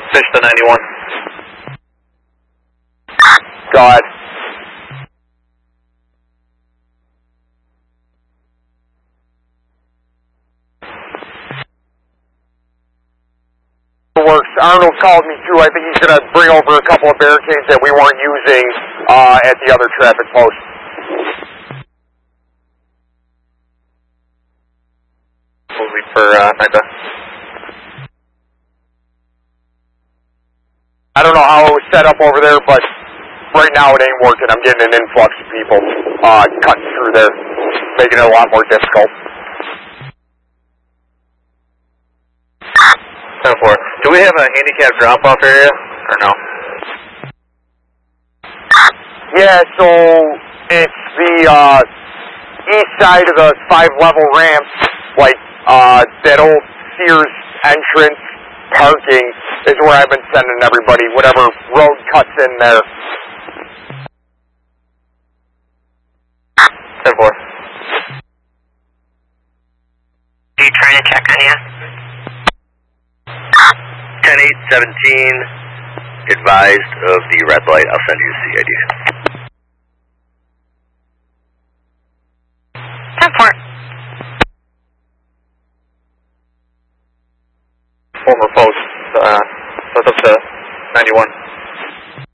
Fish to 91. Go ahead. Works. Arnold called me too. I think he's going to bring over a couple of barricades that we weren't using at the other traffic post. Moving for NICA. I don't know how it was set up over there, but right now it ain't working. I'm getting an influx of people cutting through there, making it a lot more difficult. 10-4. Do we have a handicap drop-off area, or no? Yeah, so it's the east side of the 5-level ramp, like that old Sears entrance parking is where I've been sending everybody, whatever road cuts in there. 10-4. Are you trying to check on you? 10-8-17, advised of the red light. I'll send you a CID. 10-4. Former post, that's up to 91.